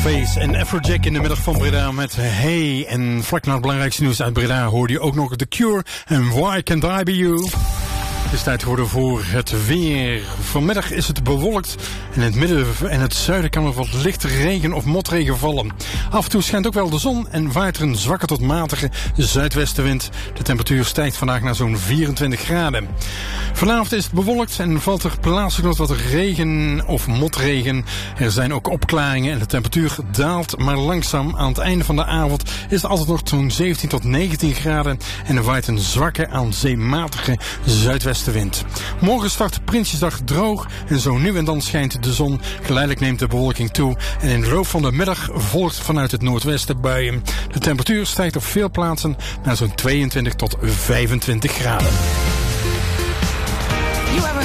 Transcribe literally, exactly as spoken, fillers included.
Face en Afrojack in de middag van Breda met Hey. En vlak na het belangrijkste nieuws uit Breda hoorde je ook nog The Cure en Why Can't I Be You. Het is tijd geworden voor het weer. Vanmiddag is het bewolkt en in het midden en het zuiden kan er wat lichte regen of motregen vallen. Af en toe schijnt ook wel de zon en waait er een zwakke tot matige zuidwestenwind. De temperatuur stijgt vandaag naar zo'n vierentwintig graden. Vanavond is het bewolkt en valt er plaatselijk nog wat regen of motregen. Er zijn ook opklaringen en de temperatuur daalt maar langzaam. Aan het einde van de avond is het altijd nog zo'n zeventien tot negentien graden en er waait een zwakke aan zeematige zuidwestenwind. Wind. Morgen start Prinsjesdag droog en zo nu en dan schijnt de zon. Geleidelijk neemt de bewolking toe en in de loop van de middag volgt vanuit het noordwesten buien. De temperatuur stijgt op veel plaatsen naar zo'n tweeëntwintig tot vijfentwintig graden. You ever